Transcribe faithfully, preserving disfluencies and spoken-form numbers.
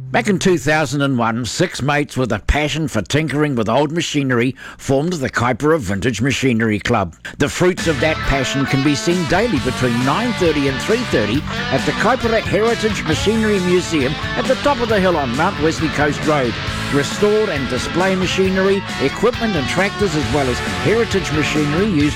Back in two thousand one, six mates with a passion for tinkering with old machinery formed the Kaipara Vintage Machinery Club. The fruits of that passion can be seen daily between nine thirty and three thirty at the Kaipara Heritage Machinery Museum at the top of the hill on Mount Wesley Coast Road. Restored and display machinery, equipment and tractors, as well as heritage machinery used